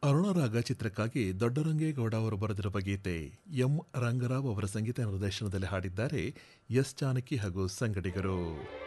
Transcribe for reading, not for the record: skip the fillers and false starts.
ಅರುಣರಾಗ ಚಿತ್ರಕ್ಕಾಗಿ ದೊಡ್ಡರಂಗೇಗೌಡ ಅವರು ಬರೆದಿರುವ ಗೀತೆ ಎಂ ರಂಗರಾವ್ ಅವರ ಸಂಗೀತ ನಿರ್ದೇಶನದಲ್ಲಿ ಹಾಡಿದ್ದಾರೆ ಎಸ್ ಜಾನಕಿ ಹಾಗೂ ಸಂಗಡಿಗರು.